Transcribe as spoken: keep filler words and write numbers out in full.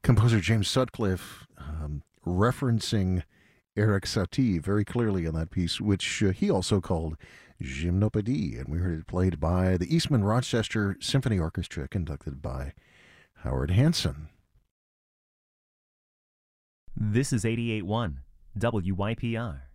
Composer James Sutcliffe um, referencing Eric Satie very clearly in that piece, which uh, he also called Gymnopédie, and we heard it played by the Eastman Rochester Symphony Orchestra, conducted by Howard Hanson. This is eighty-eight point one W Y P R.